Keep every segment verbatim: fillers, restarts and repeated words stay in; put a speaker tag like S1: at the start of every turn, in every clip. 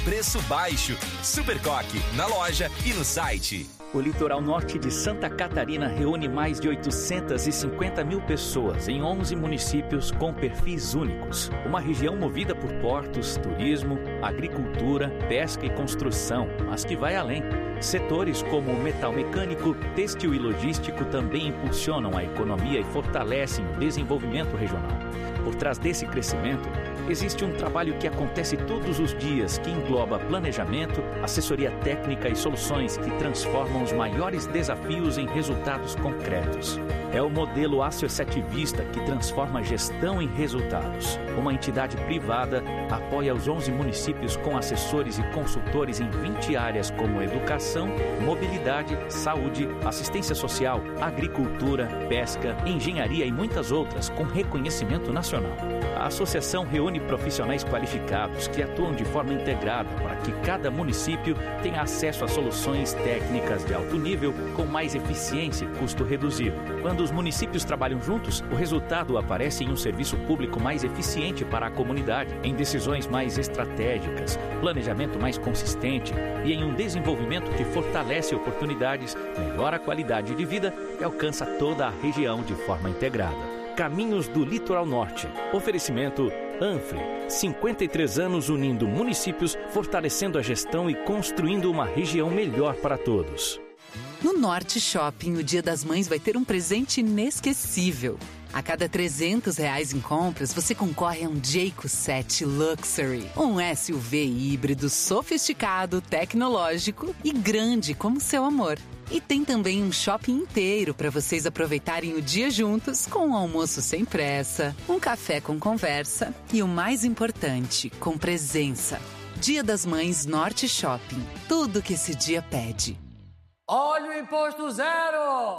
S1: Preço baixo. Supercoque, na loja e no site.
S2: O litoral norte de Santa Catarina reúne mais de oitocentas e cinquenta mil pessoas em onze municípios com perfis únicos. Uma região movida por portos, turismo, agricultura, pesca e construção, mas que vai além. Setores como metal mecânico, têxtil e logístico também impulsionam a economia e fortalecem o desenvolvimento regional. Por trás desse crescimento, existe um trabalho que acontece todos os dias, que engloba planejamento, assessoria técnica e soluções que transformam os maiores desafios em resultados concretos. É o modelo associativista que transforma a gestão em resultados. Uma entidade privada apoia os onze municípios com assessores e consultores em vinte áreas como educação, mobilidade, saúde, assistência social, agricultura, pesca, engenharia e muitas outras com reconhecimento nacional. A associação reúne profissionais qualificados que atuam de forma integrada para que cada município tenha acesso a soluções técnicas de alto nível com mais eficiência e custo reduzido. Quando os municípios trabalham juntos, o resultado aparece em um serviço público mais eficiente para a comunidade, em decisões mais estratégicas, planejamento mais consistente e em um desenvolvimento que fortalece oportunidades, melhora a qualidade de vida e alcança toda a região de forma integrada. Caminhos do Litoral Norte. Oferecimento Anfre. cinquenta e três anos unindo municípios, fortalecendo a gestão e construindo uma região melhor para todos.
S3: No Norte Shopping, o Dia das Mães vai ter um presente inesquecível. A cada trezentos reais em compras, você concorre a um Jayco sete Luxury. Um S U V híbrido sofisticado, tecnológico e grande como seu amor. E tem também um shopping inteiro para vocês aproveitarem o dia juntos, com um almoço sem pressa, um café com conversa e o mais importante, com presença. Dia das Mães Norte Shopping. Tudo que esse dia pede.
S4: Olha o imposto zero!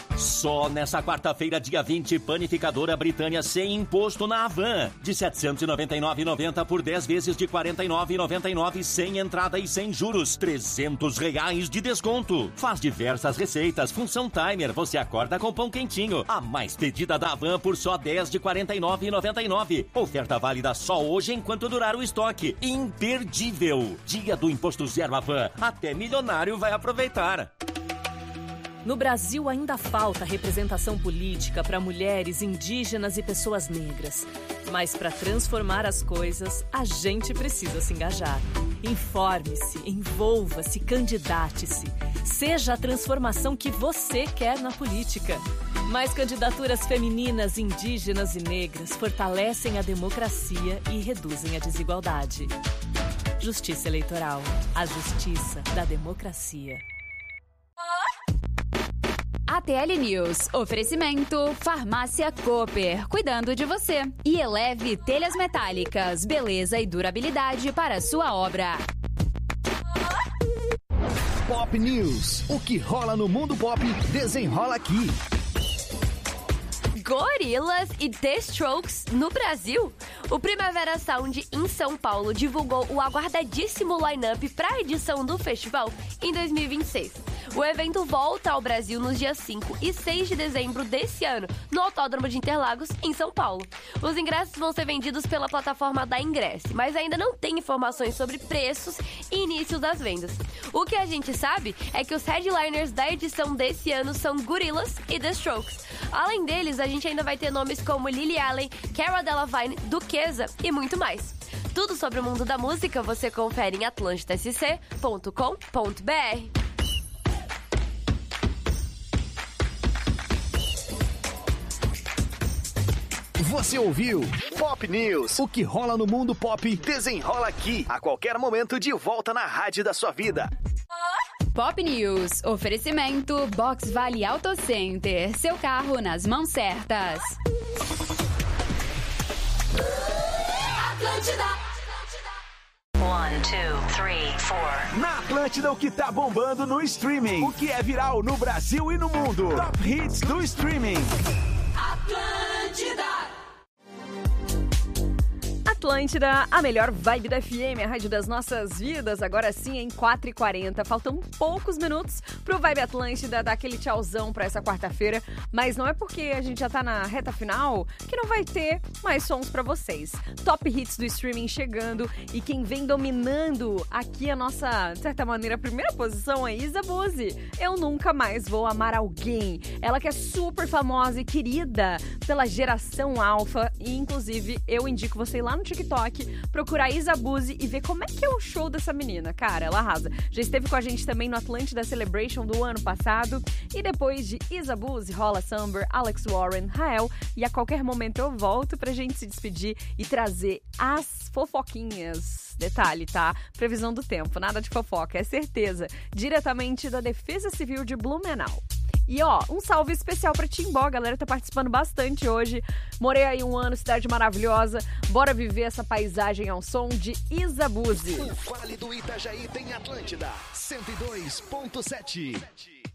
S5: Só nessa quarta-feira, dia vinte, panificadora Britânia sem imposto na Havan. De setecentos e noventa e nove reais e noventa centavos por dez vezes de quarenta e nove reais e noventa e nove centavos sem entrada e sem juros. trezentos reais de desconto. Faz diversas receitas. Função timer. Você acorda com pão quentinho. A mais pedida da Havan por só dez reais de quarenta e nove reais e noventa e nove centavos. Oferta válida só hoje enquanto durar o estoque. Imperdível. Dia do imposto zero Havan. Até milionário vai aproveitar.
S6: No Brasil ainda falta representação política para mulheres, indígenas e pessoas negras. Mas para transformar as coisas, a gente precisa se engajar. Informe-se, envolva-se, candidate-se. Seja a transformação que você quer na política. Mais candidaturas femininas, indígenas e negras fortalecem a democracia e reduzem a desigualdade. Justiça Eleitoral. A justiça da democracia.
S7: A T L News. Oferecimento Farmácia Cooper, cuidando de você. E Eleve Telhas Metálicas, beleza e durabilidade para a sua obra.
S8: Pop News. O que rola no mundo pop, desenrola aqui.
S9: Gorillaz e The Strokes no Brasil. O Primavera Sound em São Paulo divulgou o aguardadíssimo line-up para a edição do festival em dois mil e vinte e seis. O evento volta ao Brasil nos dias cinco e seis de dezembro desse ano, no Autódromo de Interlagos, em São Paulo. Os ingressos vão ser vendidos pela plataforma da Ingresse, mas ainda não tem informações sobre preços e início das vendas. O que a gente sabe é que os headliners da edição desse ano são Gorillaz e The Strokes. Além deles, a gente ainda vai ter nomes como Lily Allen, Cara Delevingne, Duquesa e muito mais. Tudo sobre o mundo da música você confere em atlântida s c ponto com ponto b r.
S8: Você ouviu Pop News. O que rola no mundo pop, desenrola aqui. A qualquer momento, de volta na rádio da sua vida.
S7: Pop News. Oferecimento Box Vale Auto Center. Seu carro nas mãos certas.
S10: Atlântida. One, two, three, four.
S11: Na Atlântida, o que tá bombando no streaming. O que é viral no Brasil e no mundo. Top hits do streaming.
S10: Atlântida.
S12: Atlântida, a melhor vibe da F M, a rádio das nossas vidas, agora sim em quatro e quarenta. Faltam poucos minutos pro Vibe Atlântida dar aquele tchauzão pra essa quarta-feira, mas não é porque a gente já tá na reta final que não vai ter mais sons pra vocês. Top hits do streaming chegando e quem vem dominando aqui a nossa, de certa maneira, primeira posição é Isa Buzzi. Eu Nunca Mais Vou Amar Alguém. Ela que é super famosa e querida pela geração alfa e inclusive eu indico você ir lá no TikTok, procurar Isa Buzzi e ver como é que é o show dessa menina. Cara, ela arrasa. Já esteve com a gente também no Atlântida Celebration do ano passado. E depois de Isa Buzzi, rola Samber, Alex Warren, Rael. E a qualquer momento eu volto pra gente se despedir e trazer as fofoquinhas. Detalhe, tá? Previsão do tempo, nada de fofoca, é certeza. Diretamente da Defesa Civil de Blumenau. E ó, um salve especial pra Timbó, a galera tá participando bastante hoje. Morei aí um ano, cidade maravilhosa. Bora viver essa paisagem ao som de Isa Buzzi.
S8: O Vale do Itajaí tem Atlântida cento e dois ponto sete.